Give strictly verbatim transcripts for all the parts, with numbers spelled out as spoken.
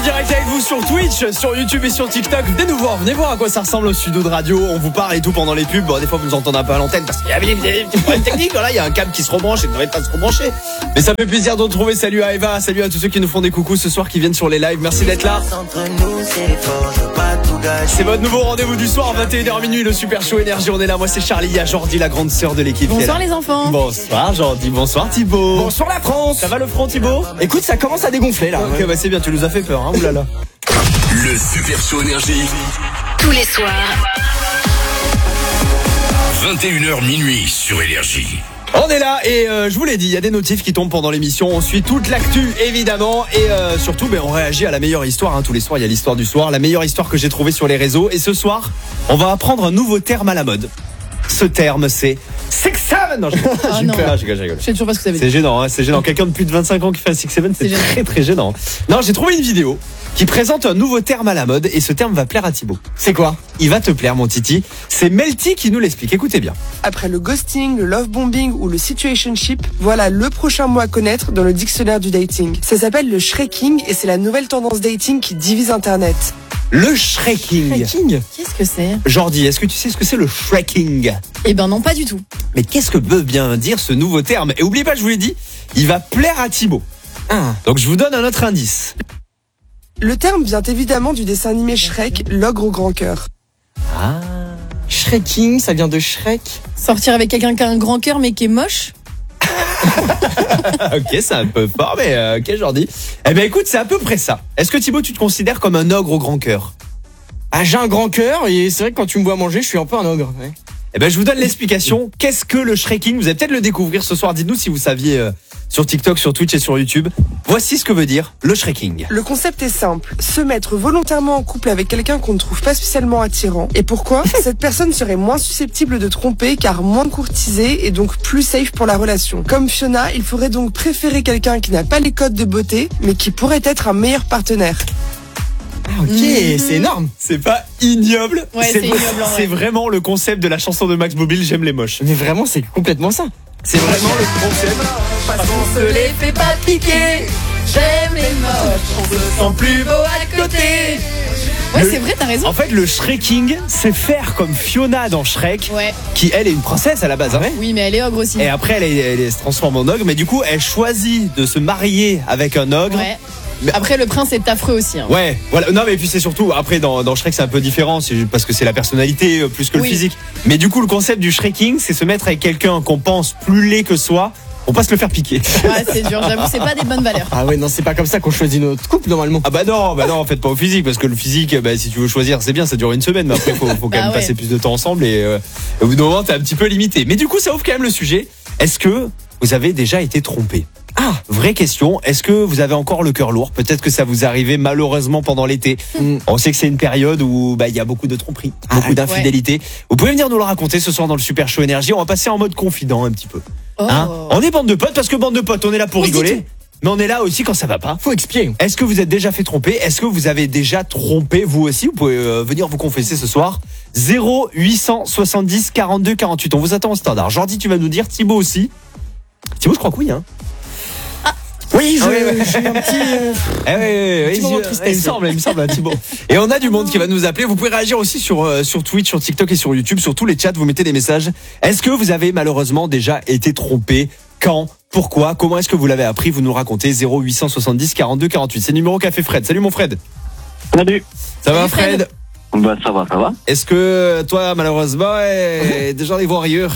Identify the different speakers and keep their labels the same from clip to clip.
Speaker 1: direct avec vous sur Twitch, sur YouTube et sur TikTok. Venez nous voir, venez voir à quoi ça ressemble au studio de radio. On vous parle et tout pendant les pubs. Bon, des fois vous nous entendez un peu à l'antenne parce qu'il y a des petits problèmes techniques. Voilà, il y a un câble qui se rebranche et ne devrait pas se rebrancher. Mais ça fait plaisir de retrouver. Salut à Eva, salut à tous ceux qui nous font des coucous ce soir, qui viennent sur les lives. Merci d'être là. C'est votre nouveau rendez-vous du soir, vingt et une heures minuit, le Super Show Énergie. On est là, moi c'est Charlie, il y a Jordi, la grande sœur de l'équipe.
Speaker 2: Bonsoir les enfants.
Speaker 1: Bonsoir Jordi, bonsoir Thibaut.
Speaker 3: Bonsoir la France.
Speaker 1: Ça va le front Thibaut?
Speaker 3: Écoute, ça commence à dégonfler là.
Speaker 1: Ok, bah c'est bien, tu nous as fait peur, hein, oulala.
Speaker 4: Le Super Show Énergie.
Speaker 5: Tous les soirs.
Speaker 4: vingt et une heures minuit sur Énergie.
Speaker 1: On est là et euh, je vous l'ai dit, il y a des notifs qui tombent pendant l'émission. On suit toute l'actu évidemment et euh, surtout ben, on réagit à la meilleure histoire. Hein. Tous les soirs il y a l'histoire du soir, la meilleure histoire que j'ai trouvée sur les réseaux. Et ce soir, on va apprendre un nouveau terme à la mode. Ce terme c'est six seven. Non, je
Speaker 2: Ah,
Speaker 1: j'ai
Speaker 2: non.
Speaker 1: peur, je rigole, je rigole.
Speaker 2: Je sais toujours pas ce que ça veut
Speaker 1: C'est
Speaker 2: dire.
Speaker 1: gênant, hein, c'est gênant. Quelqu'un de plus de vingt-cinq ans qui fait un six seven, c'est
Speaker 2: C'est gênant.
Speaker 1: très très gênant. Non, j'ai trouvé une vidéo qui présente un nouveau terme à la mode et ce terme va plaire à Thibaut.
Speaker 3: C'est quoi?
Speaker 1: Il va te plaire mon Titi. C'est Melty qui nous l'explique. Écoutez bien.
Speaker 6: Après le ghosting, le love bombing ou le situationship, voilà le prochain mot à connaître dans le dictionnaire du dating. Ça s'appelle le shreking et c'est la nouvelle tendance dating qui divise Internet.
Speaker 1: Le shreking.
Speaker 3: Shreking.
Speaker 2: Qu'est-ce que c'est?
Speaker 1: Jordi, est-ce que tu sais ce que c'est le shreking?
Speaker 2: Eh ben non, pas du tout.
Speaker 1: Mais qu'est-ce que veut bien dire ce nouveau terme? Et oubliez pas, je vous l'ai dit, il va plaire à Thibaut.
Speaker 3: Ah.
Speaker 1: Donc je vous donne un autre indice.
Speaker 6: Le terme vient évidemment du dessin animé Shrek, l'ogre au grand cœur.
Speaker 1: Ah.
Speaker 3: Shreking, ça vient de Shrek.
Speaker 2: Sortir avec quelqu'un qui a un grand cœur mais qui est moche?
Speaker 1: Ok, c'est un peu fort, mais euh, ok Jordi. Eh ben écoute, c'est à peu près ça. Est-ce que Thibaut, tu te considères comme un ogre au grand cœur?
Speaker 3: Ah, j'ai un grand cœur et c'est vrai que quand tu me vois manger, je suis un peu un ogre. Ouais.
Speaker 1: Eh ben je vous donne l'explication. Qu'est-ce que le shreking? Vous allez peut-être le découvrir ce soir. Dites-nous si vous saviez euh, sur TikTok, sur Twitch et sur YouTube. Voici ce que veut dire le shreking.
Speaker 6: Le concept est simple, se mettre volontairement en couple avec quelqu'un qu'on ne trouve pas spécialement attirant. Et pourquoi? Cette personne serait moins susceptible de tromper car moins courtisée et donc plus safe pour la relation. Comme Fiona, il faudrait donc préférer quelqu'un qui n'a pas les codes de beauté mais qui pourrait être un meilleur partenaire.
Speaker 3: Ah, ok,
Speaker 2: Mhm.
Speaker 3: c'est énorme.
Speaker 1: C'est pas ignoble.
Speaker 2: Ouais, c'est ignoble, en vrai.
Speaker 1: C'est vraiment le concept de la chanson de Max Boublil, J'aime les moches.
Speaker 3: Mais vraiment, c'est complètement ça.
Speaker 1: C'est vraiment le concept.
Speaker 2: On se les fait pas piquer. J'aime les moches. On se sent plus beau à côté. Ouais,
Speaker 1: Le-
Speaker 2: c'est vrai, t'as raison.
Speaker 1: En fait, le shreking, c'est faire comme Fiona dans Shrek,
Speaker 2: Ouais.
Speaker 1: qui elle est une princesse à la base. Hein.
Speaker 2: Oui, mais elle est ogre aussi.
Speaker 1: Et après, elle, est- elle se transforme en ogre, mais du coup, elle choisit de se marier avec un ogre.
Speaker 2: Ouais.
Speaker 1: Mais-
Speaker 2: Après, le prince est affreux aussi. Hein.
Speaker 1: Ouais, voilà. Non, mais puis c'est surtout, après, dans, dans Shrek, c'est un peu différent, c'est parce que c'est la personnalité euh, plus que le
Speaker 2: Oui.
Speaker 1: physique. Mais du coup, le concept du shreking, c'est se mettre avec quelqu'un qu'on pense plus laid que soi, on pas se le faire piquer.
Speaker 2: Ouais, c'est dur. J'avoue, c'est pas des bonnes valeurs.
Speaker 3: Ah ouais, non, c'est pas comme ça qu'on choisit notre couple normalement.
Speaker 1: Ah bah non, bah non, en fait pas au physique, parce que le physique, bah, si tu veux choisir, c'est bien, ça dure une semaine, mais après faut, faut quand
Speaker 2: Bah
Speaker 1: même
Speaker 2: ouais.
Speaker 1: passer plus de temps ensemble et euh, au bout d'un moment t'es un petit peu limité. Mais du coup ça ouvre quand même le sujet. Est-ce que vous avez déjà été trompé? Ah, vraie question. Est-ce que vous avez encore le cœur lourd? Peut-être que ça vous arrivait malheureusement pendant l'été.
Speaker 3: Mm.
Speaker 1: On sait que c'est une période où bah il y a beaucoup de tromperies,
Speaker 3: Ah,
Speaker 1: beaucoup
Speaker 3: ouais.
Speaker 1: d'infidélité. Vous pouvez venir nous le raconter ce soir dans le Super Show Énergie. On va passer en mode confident un petit peu.
Speaker 2: Oh.
Speaker 1: Hein, on est bande de potes parce que bande de potes, on est là pour
Speaker 2: On se dit
Speaker 1: rigoler.
Speaker 2: tout.
Speaker 1: Mais on est là aussi quand ça va pas.
Speaker 3: Faut expier.
Speaker 1: Est-ce que vous êtes déjà fait tromper? Est-ce que vous avez déjà trompé vous aussi? Vous pouvez euh, venir vous confesser ce soir. zéro huit cent soixante-dix quarante-deux quarante-huit. On vous attend au standard. Jordi, tu vas nous dire, Thibaut aussi. Thibaut, je crois que oui. Hein.
Speaker 3: Oui, je,
Speaker 1: Ah ouais, ouais.
Speaker 3: j'ai un petit. euh,
Speaker 1: Eh ouais, ouais, ouais,
Speaker 3: Petit moment de
Speaker 1: il-
Speaker 3: tristesse.
Speaker 1: il me semble, il me semble, hein, Thibaut. Et on a du monde qui va nous appeler. Vous pouvez réagir aussi sur euh, sur Twitch, sur TikTok et sur YouTube, sur tous les chats. Vous mettez des messages. Est-ce que vous avez malheureusement déjà été trompé? Quand? Pourquoi? Comment est-ce que vous l'avez appris? Vous nous racontez. Zéro huit cent soixante-dix quarante-deux quarante-huit. C'est le numéro qu'a fait Fred. Salut mon Fred.
Speaker 7: Salut.
Speaker 1: Ça va
Speaker 2: Salut, Fred.
Speaker 1: Fred?
Speaker 7: Bah ça va, ça va.
Speaker 1: Est-ce que toi, malheureusement, est déjà allé voir ailleurs?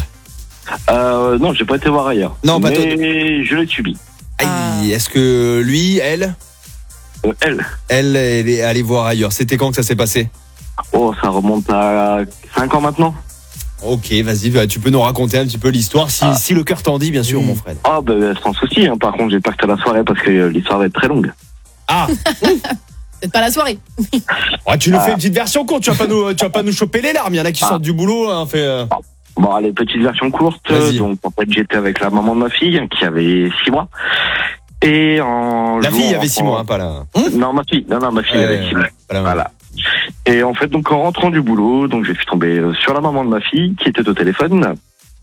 Speaker 7: Euh, non, j'ai pas été voir ailleurs.
Speaker 1: Non, pas
Speaker 7: mais
Speaker 1: toi.
Speaker 7: je l'ai subi.
Speaker 1: Aïe,
Speaker 2: Ah.
Speaker 1: est-ce que lui, elle,
Speaker 7: Euh, elle.
Speaker 1: elle, elle est allée voir ailleurs? C'était quand que ça s'est passé?
Speaker 7: Oh, ça remonte à cinq ans maintenant.
Speaker 1: Ok, vas-y, bah, tu peux nous raconter un petit peu l'histoire, si,
Speaker 7: Ah.
Speaker 1: si le cœur t'en dit, bien sûr,
Speaker 3: Oui.
Speaker 1: mon Fred.
Speaker 7: Ah, bah, sans souci. Hein. Par contre, j'ai pas que la soirée parce que euh, l'histoire va être très longue.
Speaker 1: Ah,
Speaker 2: Peut-être pas la soirée.
Speaker 1: ouais, tu nous
Speaker 7: Ah.
Speaker 1: fais une petite version courte, tu vas pas nous, tu vas pas nous choper les larmes. Il y en a qui
Speaker 7: Ah.
Speaker 1: sortent du boulot, hein, fait. euh,
Speaker 7: Bon, allez, petite version courte.
Speaker 1: Vas-y.
Speaker 7: Donc, en fait, j'étais avec la maman de ma fille qui avait six mois. Et en
Speaker 1: La
Speaker 7: jour,
Speaker 1: fille avait
Speaker 7: en-
Speaker 1: six mois, hein, pas la.
Speaker 7: Non, ma fille. Non, non, ma fille
Speaker 1: Ouais,
Speaker 7: avait six mois.
Speaker 1: pas la-
Speaker 7: Voilà. Et en fait, donc en rentrant du boulot, donc je suis tombé euh, sur la maman de ma fille qui était au téléphone.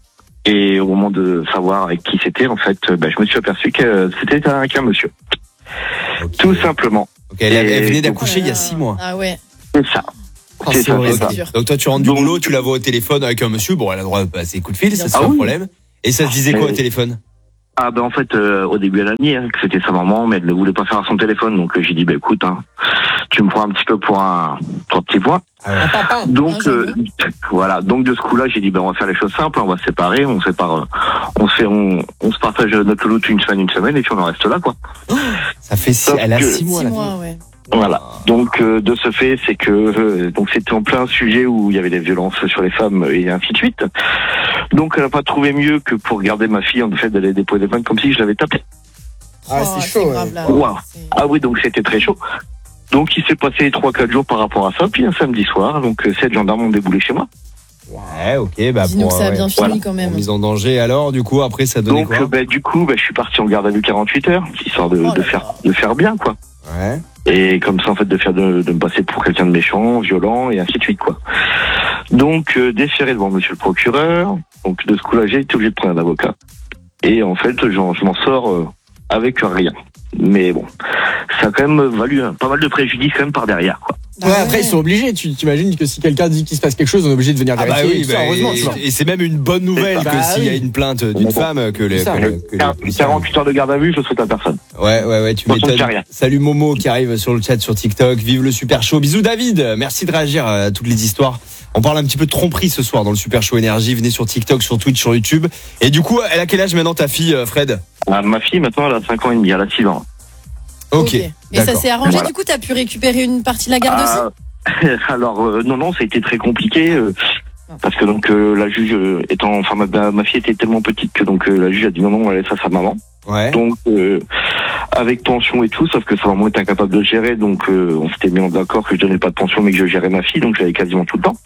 Speaker 7: Et au moment de savoir avec qui c'était, en fait, euh, bah, je me suis aperçu que euh, c'était un, qu'un monsieur.
Speaker 1: Ok.
Speaker 7: Tout simplement.
Speaker 1: Ok, elle, elle
Speaker 7: Et
Speaker 1: venait
Speaker 7: donc,
Speaker 1: d'accoucher il y a six mois.
Speaker 2: Ah ouais.
Speaker 7: C'est ça.
Speaker 1: Oh,
Speaker 7: c'est ça,
Speaker 1: horrible.
Speaker 7: c'est ça.
Speaker 1: Donc toi tu rentres du
Speaker 7: Donc-
Speaker 1: boulot, tu la vois au téléphone avec un monsieur, bon elle a le droit de passer coup de fil, ça c'est
Speaker 7: Ah
Speaker 1: pas un
Speaker 7: oui.
Speaker 1: problème. Et ça se disait quoi au
Speaker 7: Mais-
Speaker 1: téléphone?
Speaker 7: Ah ben en fait euh, au début elle a nié hein, que c'était sa maman, mais elle ne voulait pas faire à son téléphone, donc euh, j'ai dit bah écoute hein, tu me prends un petit peu pour un pour un petit point.
Speaker 3: Un papin.
Speaker 7: Donc
Speaker 2: Ah,
Speaker 7: euh, voilà, donc de ce coup-là j'ai dit ben on va faire les choses simples, on va se séparer, on se sépare, euh, on se fait, on, on se partage notre loot une semaine une semaine et puis on en reste là quoi.
Speaker 1: Ça fait six,
Speaker 7: Sauf
Speaker 1: elle a
Speaker 7: que-
Speaker 1: six mois
Speaker 2: Six
Speaker 1: la
Speaker 2: mois,
Speaker 1: fille.
Speaker 2: ouais.
Speaker 7: Voilà. Donc euh, de ce fait, c'est que euh, donc c'était en plein sujet où il y avait des violences sur les femmes et ainsi de suite. Donc elle n'a pas trouvé mieux que pour garder ma fille en fait d'aller déposer plainte comme si je l'avais tapée.
Speaker 3: Ah,
Speaker 2: Oh,
Speaker 3: c'est chaud.
Speaker 2: grave,
Speaker 3: ouais.
Speaker 2: là.
Speaker 7: Wow.
Speaker 2: C'est-
Speaker 7: Ah oui, donc c'était très chaud. Donc il s'est passé trois quatre jours par rapport à ça, puis un samedi soir, donc euh, sept gendarmes ont déboulé chez moi.
Speaker 1: Ouais, ok, bah
Speaker 2: Dis-nous
Speaker 1: pour,
Speaker 2: que ça a
Speaker 1: ouais,
Speaker 2: bien fini
Speaker 7: voilà.
Speaker 2: quand
Speaker 1: pour
Speaker 2: même.
Speaker 1: mise en danger alors, du coup après ça donnait
Speaker 7: Donc
Speaker 1: quoi?
Speaker 7: euh, bah, du coup, bah, je suis parti en garde à vue quarante-huit heures, histoire de,
Speaker 2: Oh
Speaker 7: de
Speaker 2: là
Speaker 7: faire
Speaker 2: là.
Speaker 7: de faire bien quoi.
Speaker 1: Ouais.
Speaker 7: Et comme ça en fait de faire de, de me passer pour quelqu'un de méchant, violent et ainsi de suite quoi. Donc euh, déféré devant monsieur le procureur. Donc de ce coup-là j'ai été obligé de prendre un avocat. Et en fait j'en- je m'en sors euh, avec rien. Mais bon, ça a quand même valu hein, pas mal de préjudice quand même par derrière quoi.
Speaker 2: Bah
Speaker 3: Ouais, après ils sont obligés. Tu t'imagines que si quelqu'un dit qu'il se passe quelque chose, on est obligé de venir
Speaker 1: Ah bah
Speaker 3: vérifier.
Speaker 1: oui,
Speaker 3: et tout ça,
Speaker 1: bah,
Speaker 3: heureusement, tu vois.
Speaker 1: et, et c'est même une bonne nouvelle
Speaker 3: Bah
Speaker 1: que s'il y a
Speaker 3: oui.
Speaker 1: une plainte d'une
Speaker 7: Bon.
Speaker 1: femme que les,
Speaker 3: C'est ça.
Speaker 1: que les- que les policiers-
Speaker 7: quarante-huit heures de garde à vue, je souhaite à personne.
Speaker 1: Ouais, ouais, ouais, tu
Speaker 7: Attention,
Speaker 1: m'étonnes.
Speaker 7: c'est rien.
Speaker 1: Salut Momo qui arrive sur le chat sur TikTok. Vive le Super Show. Bisous David. Merci de réagir à toutes les histoires. On parle un petit peu de tromperie ce soir dans le Super Show Énergie. Venez sur TikTok, sur Twitch, sur YouTube. Et du coup, elle a quel âge maintenant ta fille, euh, Fred?
Speaker 7: Ah, ma fille maintenant elle a cinq ans et demi, elle a six ans.
Speaker 1: Ok.
Speaker 2: Et ça
Speaker 1: d'accord.
Speaker 2: s'est arrangé,
Speaker 7: Voilà.
Speaker 2: du coup, t'as pu récupérer une partie de la garde aussi?
Speaker 7: Ah, alors euh, non non, ça a été très compliqué euh, parce que donc euh, la juge euh, étant, enfin ma, ma fille était tellement petite que donc euh, la juge a dit non non, elle laisse à sa maman.
Speaker 1: Ouais.
Speaker 7: Donc euh, avec pension et tout, sauf que sa maman était incapable de gérer, donc euh, on s'était mis d'accord que je donnais pas de pension mais que je gérais ma fille, donc j'avais quasiment tout le temps.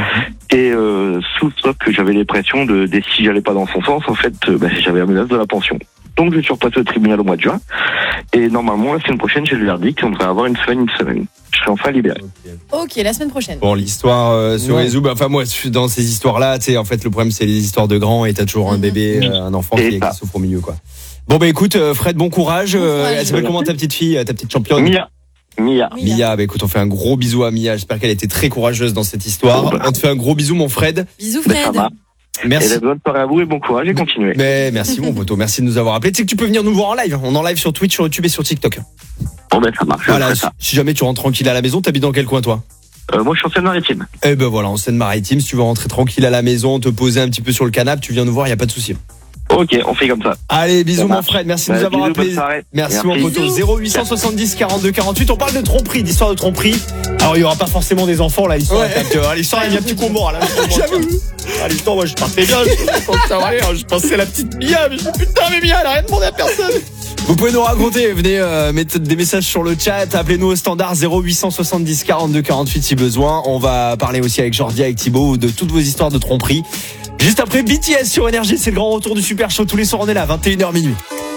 Speaker 7: Et euh, sous sauf que j'avais les pressions de, de si j'allais pas dans son sens, en fait, euh, bah, j'avais la menace de la pension. Donc je suis repassé au tribunal au mois de juin, et normalement la semaine prochaine j'ai le verdict, on devrait avoir une semaine, une semaine. Je serai enfin libéré.
Speaker 2: Ok, la semaine prochaine.
Speaker 1: Bon, l'histoire euh, se
Speaker 3: Ouais.
Speaker 1: résout. Bah, enfin, moi, dans ces histoires-là, tu sais, en fait, le problème, c'est les histoires de grands et t'as toujours un
Speaker 2: Mhm.
Speaker 1: bébé, euh, un enfant
Speaker 7: Et
Speaker 1: qui,
Speaker 7: ça.
Speaker 1: qui souffre au milieu, quoi. Bon, bah, écoute, euh, Fred, bon courage.
Speaker 2: Bon
Speaker 1: Euh,
Speaker 2: courage.
Speaker 1: elle s'appelle comment ta petite fille, ta petite championne?
Speaker 7: Mia, Mia.
Speaker 2: Oui,
Speaker 1: Mia, bah écoute, on fait un gros bisou à Mia. J'espère qu'elle était très courageuse dans cette histoire.
Speaker 7: Oh, bah.
Speaker 1: On te fait un gros bisou, mon Fred.
Speaker 2: Bisous,
Speaker 7: Ben, ça
Speaker 2: Fred.
Speaker 7: va. Et
Speaker 1: Merci.
Speaker 7: la bonne soirée à vous et bon courage et continuez.
Speaker 1: Mais merci, mon poteau. Merci de nous avoir appelés. Tu sais que tu peux venir nous voir en live. On est en live sur Twitch, sur YouTube et sur TikTok.
Speaker 7: Bon ben ça marche. je
Speaker 1: Voilà.
Speaker 7: ferai
Speaker 1: Si,
Speaker 7: ça.
Speaker 1: si jamais tu rentres tranquille à la maison, t'habites dans quel coin, toi?
Speaker 7: Euh, moi je suis en Seine-Maritime.
Speaker 1: Eh ben voilà, en Seine-Maritime. Si tu veux rentrer tranquille à la maison, te poser un petit peu sur le canapé, tu viens nous voir, y a pas de souci.
Speaker 7: Ok, on fait comme ça.
Speaker 1: Allez, bisous,
Speaker 7: Ça
Speaker 1: mon
Speaker 7: marche.
Speaker 1: Fred. Merci de
Speaker 7: Bah,
Speaker 1: nous avoir
Speaker 7: bisous, bonne
Speaker 1: appelés.
Speaker 7: soirée.
Speaker 1: Merci,
Speaker 7: Merci.
Speaker 1: mon poteau. zéro huit cent soixante-dix quarante-deux quarante-huit. On parle de tromperie, d'histoire de tromperie. Alors, il y aura pas forcément des enfants, là, l'histoire.
Speaker 3: Ouais.
Speaker 1: est un- L'histoire, il y a un petit combo, là. J'avoue. Ah, l'histoire, moi, je partais bien. Je quand ça va aller, je pensais à la petite Mia. Mais je dis, putain, mais Mia, elle a rien demandé à personne. Vous pouvez nous raconter, venez euh, mettre des messages sur le chat, appelez-nous au standard zéro huit cent soixante-dix quarante-deux quarante-huit si besoin. On va parler aussi avec Jordi, avec Thibaut, de toutes vos histoires de tromperie. Juste après B T S sur Énergie, c'est le grand retour du Super Show tous les soirs, on est là, vingt et une heures minuit.